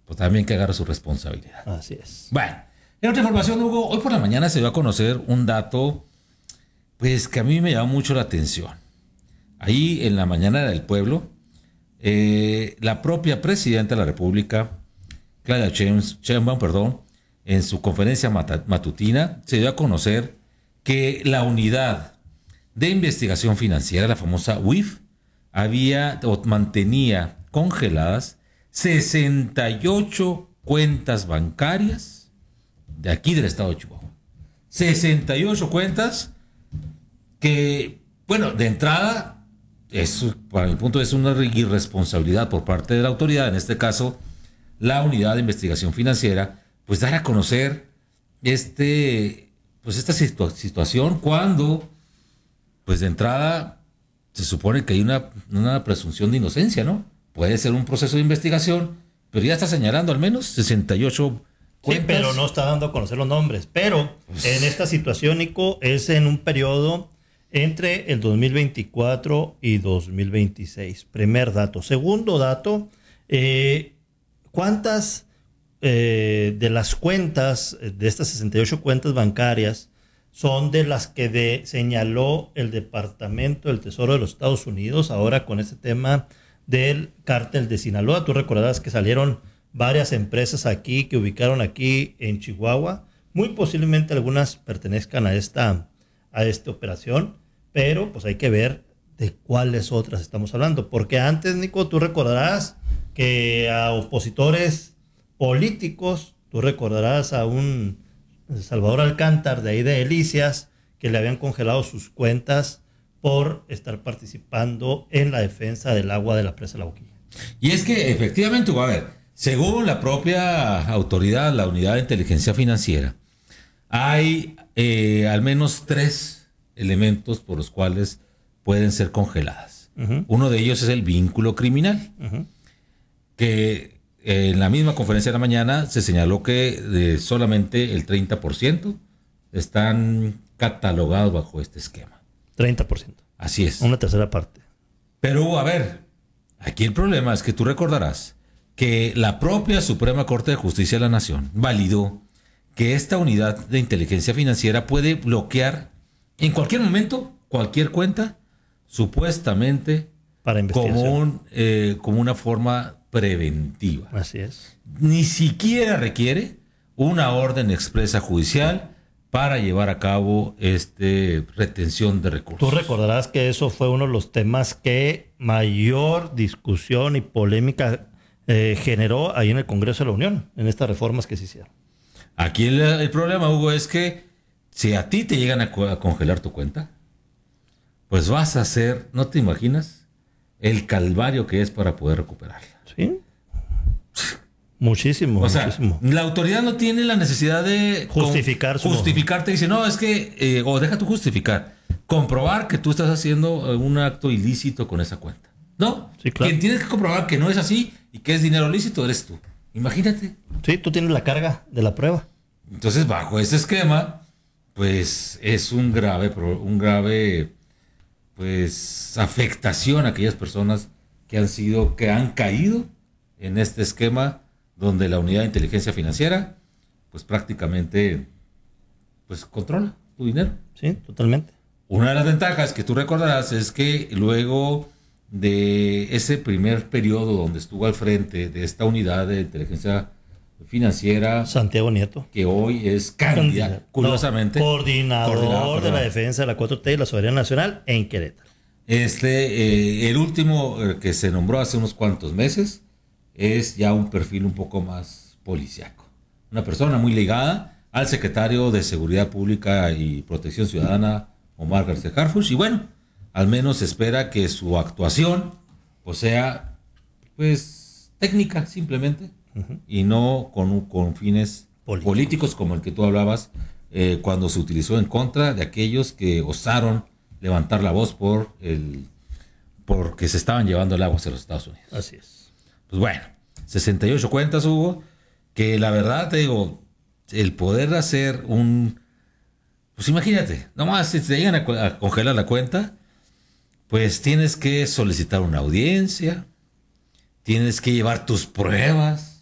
pues también que agarre su responsabilidad. Así es. Bueno, en otra información, Hugo, hoy por la mañana se dio a conocer un dato, pues que a mí me llamó mucho la atención. Ahí en la mañana del pueblo, la propia presidenta de la República, Claudia Sheinbaum, en su conferencia matutina, se dio a conocer que la unidad de investigación financiera, la famosa UIF, había o mantenía congeladas 68 cuentas bancarias de aquí del estado de Chihuahua. 68 cuentas que, bueno, de entrada, eso, para mi punto, es una irresponsabilidad por parte de la autoridad, en este caso, la unidad de investigación financiera, pues dar a conocer esta situación cuando, pues de entrada, se supone que hay una presunción de inocencia, ¿no? Puede ser un proceso de investigación, pero ya está señalando al menos 68 cuentas. Sí, pero no está dando a conocer los nombres. Pero en esta situación, Nico, es en un periodo entre el 2024 y 2026. Primer dato. Segundo dato, ¿cuántas de las cuentas, de estas 68 cuentas bancarias, son de las que señaló el Departamento del Tesoro de los Estados Unidos ahora con este tema del cártel de Sinaloa? Tú recordarás que salieron varias empresas aquí que ubicaron aquí en Chihuahua. Muy posiblemente algunas pertenezcan a esta operación, pero pues hay que ver de cuáles otras estamos hablando. Porque antes, Nico, tú recordarás que a opositores políticos, tú recordarás a un Salvador Alcántar de ahí de Delicias, que le habían congelado sus cuentas por estar participando en la defensa del agua de la presa La Boquilla. Y es que efectivamente, a ver, según la propia autoridad, la Unidad de Inteligencia Financiera, hay al menos 3 elementos por los cuales pueden ser congeladas. Uh-huh. Uno de ellos es el vínculo criminal, uh-huh, que en la misma conferencia de la mañana se señaló que solamente el 30% están catalogados bajo este esquema. 30%. Así es. Una tercera parte. Pero, a ver, aquí el problema es que tú recordarás que la propia Suprema Corte de Justicia de la Nación validó que esta unidad de inteligencia financiera puede bloquear en cualquier momento cualquier cuenta, supuestamente para investigación, como una forma preventiva. Así es. Ni siquiera requiere una orden expresa judicial para llevar a cabo retención de recursos. Tú recordarás que eso fue uno de los temas que mayor discusión y polémica generó ahí en el Congreso de la Unión, en estas reformas que se hicieron. Aquí el problema, Hugo, es que si a ti te llegan a congelar tu cuenta, pues vas a hacer, ¿no te imaginas el calvario que es para poder recuperarla? Sí. Muchísimo. O sea, muchísimo. La autoridad no tiene la necesidad de justificarte. Dice, no, es que, o deja tú justificar, comprobar que tú estás haciendo un acto ilícito con esa cuenta. No, sí, claro. Quien tienes que comprobar que no es así y que es dinero lícito eres tú. Imagínate. Sí, tú tienes la carga de la prueba. Entonces, bajo ese esquema, pues es un grave, pues, afectación a aquellas personas que han caído en este esquema donde la unidad de inteligencia financiera, pues prácticamente, pues controla tu dinero. Sí, totalmente. Una de las ventajas que tú recordarás es que luego de ese primer periodo donde estuvo al frente de esta unidad de inteligencia financiera, Santiago Nieto, que hoy es candidato, curiosamente, coordinador de la defensa de la 4T y la soberanía nacional en Querétaro. El último que se nombró hace unos cuantos meses es ya un perfil un poco más policíaco. Una persona muy ligada al secretario de Seguridad Pública y Protección Ciudadana, Omar García Harfuch, y bueno, al menos se espera que su actuación pues sea pues técnica simplemente, uh-huh, y no con fines políticos como el que tú hablabas cuando se utilizó en contra de aquellos que osaron levantar la voz porque se estaban llevando el agua hacia los Estados Unidos. Así es. Pues bueno, 68 cuentas, Hugo, que la verdad te digo, el poder hacer pues imagínate, nomás si te llegan a congelar la cuenta, pues tienes que solicitar una audiencia, tienes que llevar tus pruebas,